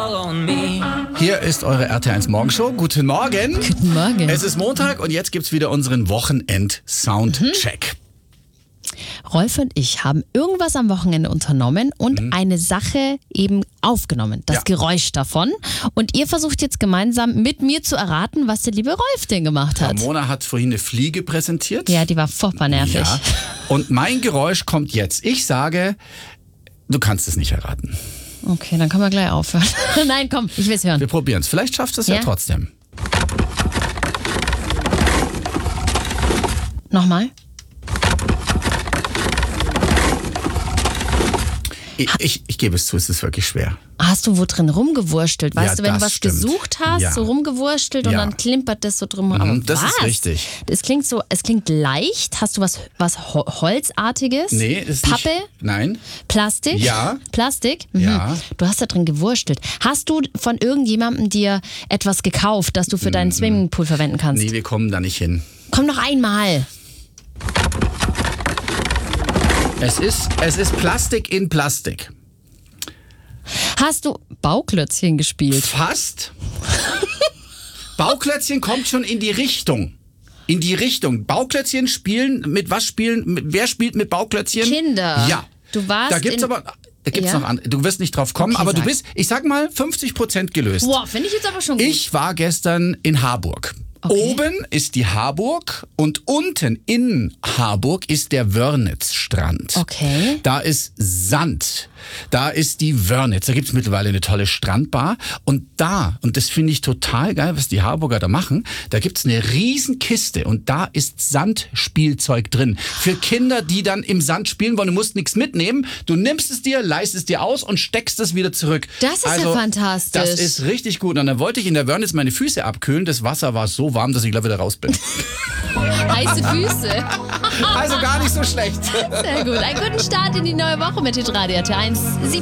Hier ist eure RT1 Morgenshow. Guten Morgen. Guten Morgen. Es ist Montag und jetzt gibt's wieder unseren Wochenend-Soundcheck. Rolf und ich haben irgendwas am Wochenende unternommen und eine Sache eben aufgenommen. Das Ja. Geräusch davon. Und ihr versucht jetzt gemeinsam mit mir zu erraten, was der liebe Rolf denn gemacht hat. Mona hat vorhin eine Fliege präsentiert. Ja, die war furchtbar nervig. Ja. Und mein Geräusch kommt jetzt. Ich sage, du kannst es nicht erraten. Okay, dann können wir gleich aufhören. Nein, komm, ich will es hören. Wir probieren es. Vielleicht schaffst du es ja Ja. trotzdem. Nochmal. Ich gebe es zu, es ist wirklich schwer. Hast du wo drin rumgewurstelt? Weißt Ja, du, wenn du das was stimmt. gesucht hast, Ja. so rumgewurstelt und Ja. dann klimpert das so drum herum. Das ist was? richtig. Es klingt leicht. Hast du was Holzartiges? Nee, ist Pappe? nicht. Nein. Plastik? Ja. Plastik? Mhm. Ja. Du hast da drin gewurstelt. Hast du von irgendjemandem dir etwas gekauft, das du für deinen Swimmingpool verwenden kannst? Nee, wir kommen da nicht hin. Komm noch einmal. Es ist Plastik in Plastik. Hast du Bauklötzchen gespielt? Fast. Bauklötzchen kommt schon in die Richtung. In die Richtung. Bauklötzchen spielen, mit was spielen? Wer spielt mit Bauklötzchen? Kinder. Ja. Du warst Da gibt's Ja. noch andere. Du wirst nicht drauf kommen, Okay, aber du sag. bist, ich sag mal, 50% gelöst. Boah, finde ich jetzt aber schon gut. Ich war gestern in Harburg. Okay. Oben ist die Harburg und unten in Harburg ist der Wörnitzstrand. Okay. Da ist Sand. Da ist die Wörnitz. Da gibt's mittlerweile eine tolle Strandbar. Und das finde ich total geil, was die Harburger da machen, da gibt's eine riesen Kiste und da ist Sandspielzeug drin. Für Kinder, die dann im Sand spielen wollen. Du musst nichts mitnehmen. Du nimmst es dir, leihst es dir aus und steckst es wieder zurück. Das ist ja fantastisch. Das ist richtig gut. Und dann wollte ich in der Wörnitz meine Füße abkühlen. Das Wasser war so warm, dass ich gleich wieder raus bin. Heiße Füße. Also gar nicht so schlecht. Sehr gut. Einen guten Start in die neue Woche mit Hitradio T1. 7